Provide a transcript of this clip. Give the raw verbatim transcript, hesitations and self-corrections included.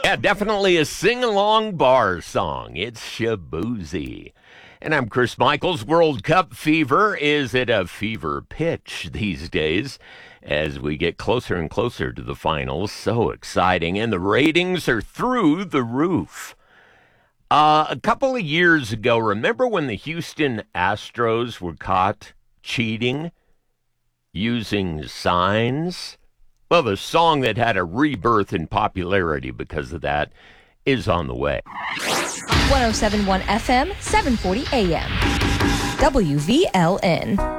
Yeah, definitely a sing-along bar song. It's Shaboozey. And I'm Chris Michaels. World Cup fever is at a fever pitch these days as we get closer and closer to the finals. So exciting. And the ratings are through the roof. Uh, a couple of years ago, remember when the Houston Astros were caught cheating using signs? Well, the song that had a rebirth in popularity because of that is on the way. one oh seven point one F M, seven forty A M. W V L N.